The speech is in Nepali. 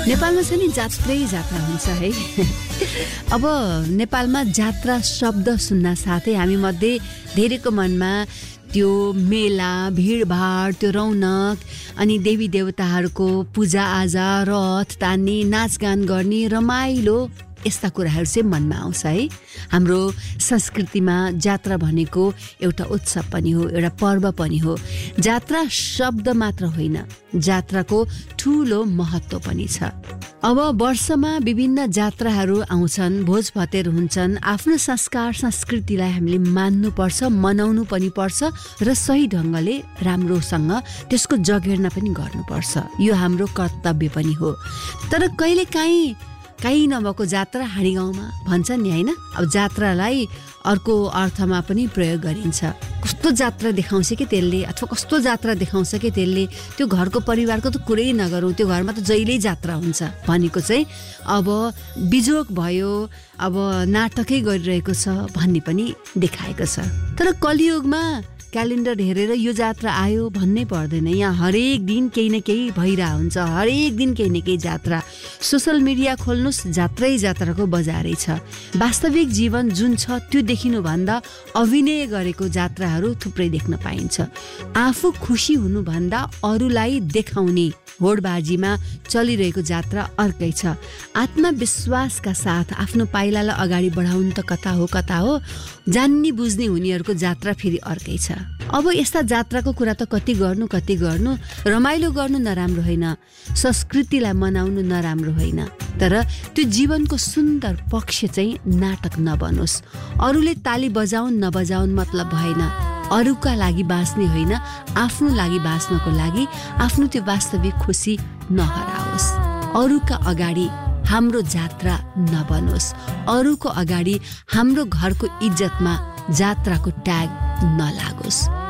नेपालमा छ नि जात्रै जात्रा हुन्छ है। अब नेपालमा जात्रा शब्द सुन्न साथै हामी मध्ये धेरैको मनमा त्यो मेला भिडभाड त्यो रौनक अनि देवी देवताहरूको पूजाआजा रथ तान्ने नाचगान गर्ने रमाइलो यस्ता कुराहरू चाहिँ मनमा आउँछ है। हाम्रो संस्कृतिमा जात्रा भनेको एउटा उत्सव पनि हो, एउटा पर्व पनि हो। जात्रा शब्द मात्र होइन, जात्राको ठुलो महत्त्व पनि छ। अब वर्षमा विभिन्न जात्राहरू आउँछन्, भोज भतेर हुन्छन्। आफ्नो संस्कार संस्कृतिलाई हामीले मान्नुपर्छ, मनाउनु पनि पर्छ र सही ढङ्गले राम्रोसँग त्यसको जगेर्ना पनि गर्नुपर्छ। यो हाम्रो कर्तव्य पनि हो। तर कहीँ नभएको जात्रा हाँडी गाउँमा भन्छन् नि होइन। अब जात्रालाई अर्को अर्थमा पनि प्रयोग गरिन्छ। कस्तो जात्रा देखाउँछ कि त्यसले, अथवा कस्तो जात्रा देखाउँछ कि त्यसले, त्यो घरको परिवारको त कुरै नगरौँ, त्यो घरमा त जहिल्यै जात्रा हुन्छ भनेको चाहिँ अब बिजोग भयो, अब नाटकै गरिरहेको छ भन्ने पनि देखाएको छ। तर कलियुगमा क्यालेन्डर हेरेर यो जात्रा आयो भन्नै पर्दैन। यहाँ हरेक दिन केही न केही भइरहेको हुन्छ, हरेक दिन केही न केही जात्रा। सोसल मिडिया खोल्नुहोस्, जात्राको बजारै छ। वास्तविक जीवन जुन छ त्यो देखिनुभन्दा अभिनय गरेको जात्राहरू थुप्रै देख्न पाइन्छ। आफू खुसी हुनुभन्दा अरूलाई देखाउने होडबाजीमा चलिरहेको जात्रा अर्कै छ। आत्मविश्वासका साथ आफ्नो पाइलालाई अगाडि बढाउनु त कता हो, जान्ने बुझ्ने हुनेहरूको जात्रा फेरि अर्कै छ। अब यस्ता जात्राको कुरा त कति गर्नु, रमाइलो गर्नु नराम्रो होइन, संस्कृतिलाई मनाउनु नराम्रो होइन। तर त्यो जीवनको सुन्दर पक्ष चाहिँ नाटक नबनोस्। अरूले ताली बजाउन् नबजाउन् मतलब भएन। अरूका लागि बाँच्ने होइन, आफ्नो लागि बाँच्नको लागि आफ्नो त्यो वास्तविक खुसी नहराओस्। अरूका अगाडि हाम्रो जात्रा नबनोस्। अरूको अगाडि हाम्रो घरको इज्जतमा जात्राको ट्याग नलागोस्।